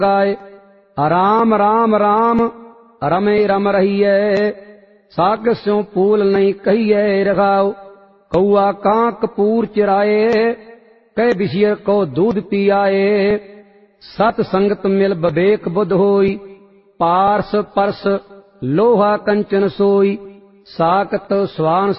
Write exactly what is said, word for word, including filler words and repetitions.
गाए। राम राम राम रमे रम रहिए, साग स्यों फूल नहीं कहिए रघाओ। कौआ कां कपूर चिराए, कह बिशियर को दूध पी आए। सत संगत मिल बबेक बुध होई, पारस परस लोहा कंचन सोई। साकत स्वान